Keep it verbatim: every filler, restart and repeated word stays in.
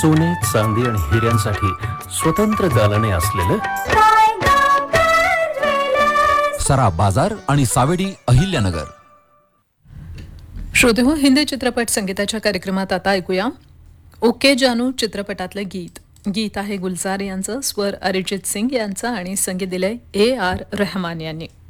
सोने, चांदी आणि हिऱ्यांसाठी स्वतंत्र दालने असलेलं सराफ बाजार आणि सावेडी अहिल्यानगर. श्रोते हो, हिंदी चित्रपट संगीताच्या कार्यक्रमात आता ऐकूया ओके जानू चित्रपटातलं गीत. गीत आहे गुलजार यांचं, स्वर अरिजित सिंग यांचा आणि संगीत दिलंय ए आर रहमान यांनी.